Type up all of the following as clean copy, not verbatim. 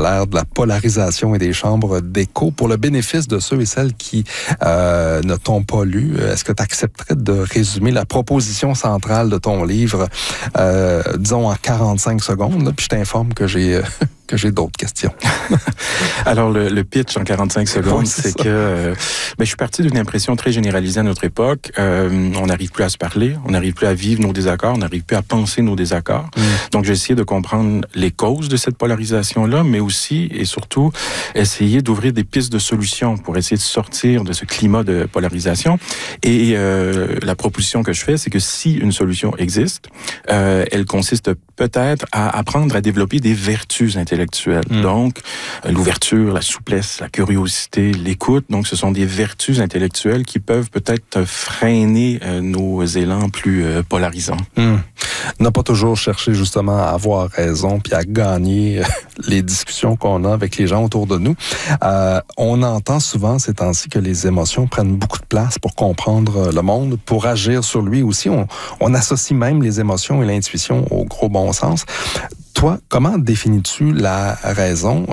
l'ère de la polarisation et des chambres d'écho. Pour le bénéfice de ceux et celles qui ne t'ont pas lu, est-ce que tu accepterais de résumer la proposition centrale de ton livre, disons en 45 secondes, là, puis je t'informe que j'ai d'autres questions. Alors, le pitch en 45 secondes, c'est que je suis parti d'une impression très généralisée à notre époque. On n'arrive plus à se parler, on n'arrive plus à vivre nos désaccords, on n'arrive plus à penser nos désaccords. Donc, j'ai essayé de comprendre les causes de cette polarisation-là, mais aussi et surtout essayer d'ouvrir des pistes de solutions pour essayer de sortir de ce climat de polarisation. Et la proposition que je fais, c'est que si une solution existe, elle consiste peut-être à apprendre à développer des vertus intellectuelles. Donc, l'ouverture, la souplesse, la curiosité, l'écoute. Donc, ce sont des vertus intellectuelles qui peuvent peut-être freiner nos élans plus polarisants. N'a pas toujours cherché justement à avoir raison puis à gagner les discussions qu'on a avec les gens autour de nous. On entend souvent ces temps-ci que les émotions prennent beaucoup de place pour comprendre le monde, pour agir sur lui aussi. On associe même les émotions et l'intuition au gros bon sens. Toi, comment définis-tu la raison?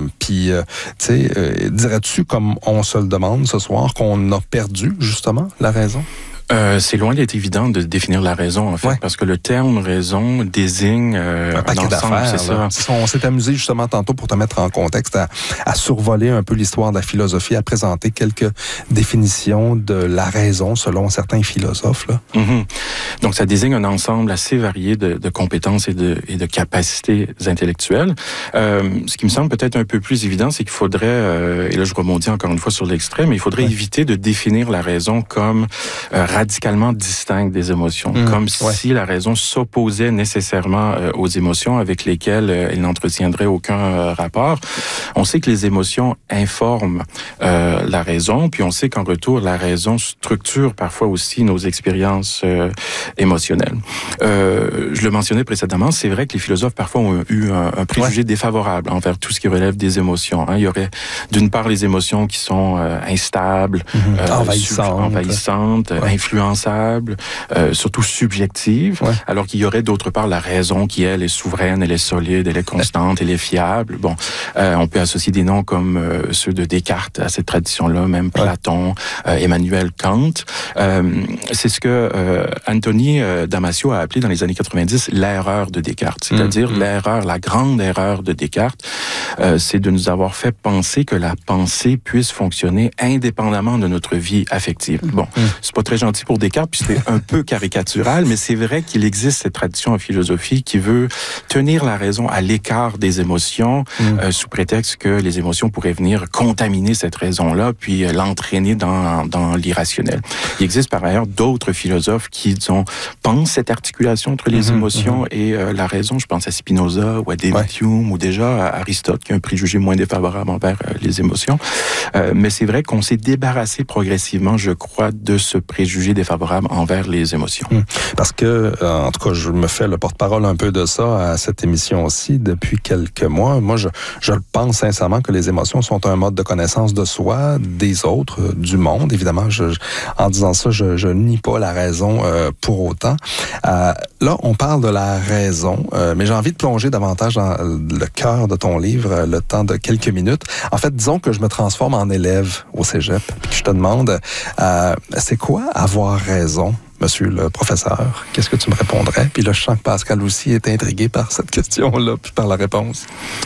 Dirais-tu, comme on se le demande ce soir, qu'on a perdu justement la raison? C'est loin d'être évident de définir la raison, en fait, parce que le terme raison désigne un paquet d'affaires. c'est ça. On s'est amusé justement tantôt pour te mettre en contexte à survoler un peu l'histoire de la philosophie, à présenter quelques définitions de la raison selon certains philosophes. Là. Donc, ça désigne un ensemble assez varié de compétences et de capacités intellectuelles. Ce qui me semble peut-être un peu plus évident, c'est qu'il faudrait, et là je rebondis encore une fois sur l'extrait, mais il faudrait éviter de définir la raison comme radicalement distincte des émotions, comme si la raison s'opposait nécessairement aux émotions avec lesquelles elle n'entretiendrait aucun rapport. On sait que les émotions informent la raison, puis on sait qu'en retour, la raison structure parfois aussi nos expériences émotionnelles. Je le mentionnais précédemment, c'est vrai que les philosophes parfois ont eu un préjugé défavorable envers tout ce qui relève des émotions. Il y aurait d'une part les émotions qui sont instables, envahissantes, influençables, surtout subjectives, alors qu'il y aurait d'autre part la raison qui, elle, est souveraine, elle est solide, elle est constante, elle est fiable. Bon, on peut associer des noms comme ceux de Descartes à cette tradition-là, même Platon, Emmanuel Kant. C'est ce que Anthony Damasio a appelé dans les années 90 l'erreur de Descartes, c'est-à-dire l'erreur, la grande erreur de Descartes, c'est de nous avoir fait penser que la pensée puisse fonctionner indépendamment de notre vie affective. Bon, c'est pas très gentil pour Descartes, puis c'est un peu caricatural, mais c'est vrai qu'il existe cette tradition en philosophie qui veut tenir la raison à l'écart des émotions, sous prétexte que les émotions pourraient venir contaminer cette raison-là, puis l'entraîner dans l'irrationnel. Il existe par ailleurs d'autres philosophes qui, disons, pensent cette articulation entre les émotions et la raison. Je pense à Spinoza ou à David Hume ou déjà à Aristote, qui a un préjugé moins défavorable envers les émotions. Mais c'est vrai qu'on s'est débarrassé progressivement, je crois, de ce préjugé défavorable envers les émotions. Parce que, en tout cas, je me fais le porte-parole un peu de ça à cette émission-ci depuis quelques mois. Moi, je pense sincèrement que les émotions sont un mode de connaissance de soi, des autres, du monde. Évidemment, en disant ça, je nie pas la raison pour autant. Là, on parle de la raison, mais j'ai envie de plonger davantage dans le cœur de ton livre, le temps de quelques minutes. En fait, disons que je me transforme en élève au cégep, puis je te demande, c'est quoi avoir raison, monsieur le professeur? Qu'est-ce que tu me répondrais? Puis là, je sens que Pascal aussi est intrigué par cette question-là, puis par la réponse.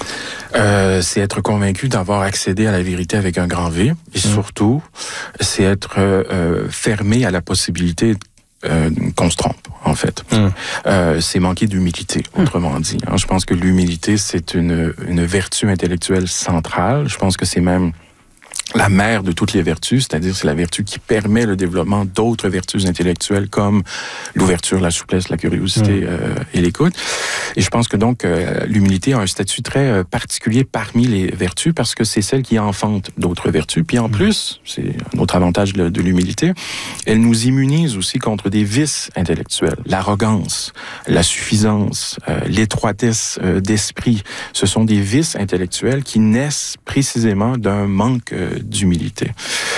C'est être convaincu d'avoir accédé à la vérité avec un grand V, et surtout, c'est être fermé à la possibilité qu'on se trompe, en fait. C'est manquer d'humilité, autrement dit. Je pense que l'humilité, c'est une vertu intellectuelle centrale. Je pense que c'est même la mère de toutes les vertus, c'est-à-dire c'est la vertu qui permet le développement d'autres vertus intellectuelles comme l'ouverture, la souplesse, la curiosité et l'écoute. Et je pense que donc l'humilité a un statut très particulier parmi les vertus parce que c'est celle qui enfante d'autres vertus. Puis en plus, c'est un autre avantage de l'humilité, elle nous immunise aussi contre des vices intellectuels. L'arrogance, la suffisance, l'étroitesse d'esprit, ce sont des vices intellectuels qui naissent précisément d'un manque d'humilité.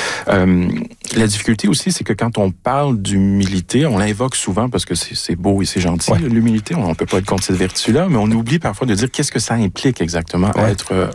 La difficulté aussi, c'est que quand on parle d'humilité, on l'invoque souvent parce que c'est beau et c'est gentil. L'humilité, on ne peut pas être contre cette vertu-là, mais on oublie parfois de dire qu'est-ce que ça implique exactement être